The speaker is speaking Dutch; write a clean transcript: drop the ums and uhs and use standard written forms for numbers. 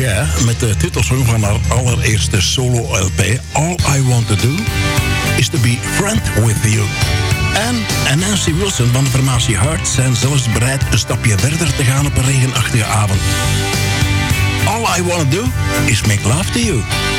Cher met de titelsong van haar allereerste solo-LP. All I Want To Do Is To Be Friend With You. En Nancy Wilson van de formatie Heart zijn zelfs bereid een stapje verder te gaan op een regenachtige avond. All I Want To Do Is Make Love To You.